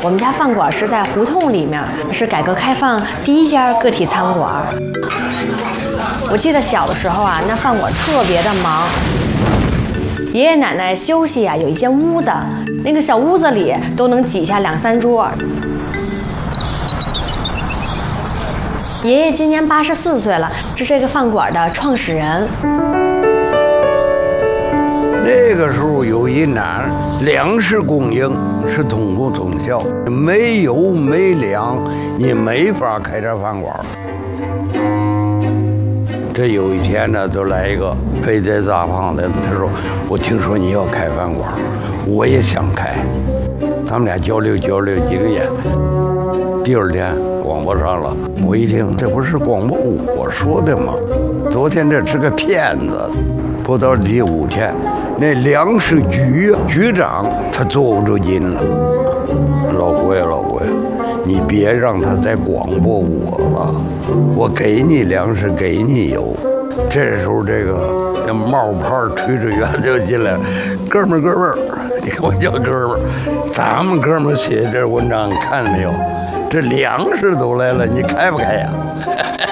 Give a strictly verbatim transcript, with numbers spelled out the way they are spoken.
我们家饭馆是在胡同里面，是改革开放第一家个体餐馆。我记得小的时候啊，那饭馆特别的忙。爷爷奶奶休息啊，有一间屋子，那个小屋子里都能挤下两三桌。爷爷今年八十四岁了，是这个饭馆的创始人。 那个时候有一难，粮食供应是通不通晓，没油没粮，你没法开这饭馆。这有一天呢，就来一个肥仔大胖的，他说：“我听说你要开饭馆，我也想开。”他们俩交流交流几个月，第二天广播上了，我一听，这不是广播我说的吗？昨天这是个骗子。不到第五天，那粮食局局长他坐不住劲了，老郭呀老郭呀，你别让他再广播我了，我给你粮食，给你油。这时候这个那冒牌炊事员就进来了，哥们儿哥们儿，你看我叫哥们儿，咱们哥们儿写这文章你看没有？这粮食都来了，你开不开呀？